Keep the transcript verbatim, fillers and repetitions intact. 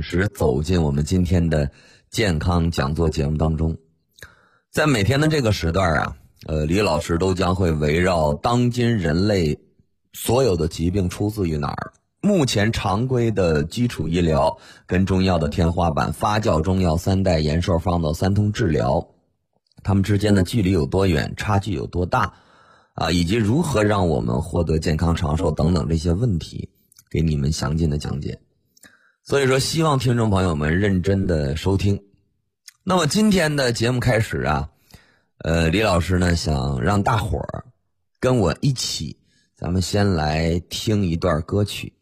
准时走进我们今天的健康讲座节目当中。在每天的这个时段啊，呃，李老师都将会围绕当今人类所有的疾病出自于哪儿，目前常规的基础医疗跟中药的天花板，发酵中药三代延寿方到三通治疗，它们之间的距离有多远，差距有多大啊，以及如何让我们获得健康长寿等等这些问题，给你们详尽的讲解。所以说希望听众朋友们认真的收听。那么今天的节目开始啊，呃，李老师呢想让大伙儿跟我一起，咱们先来听一段歌曲。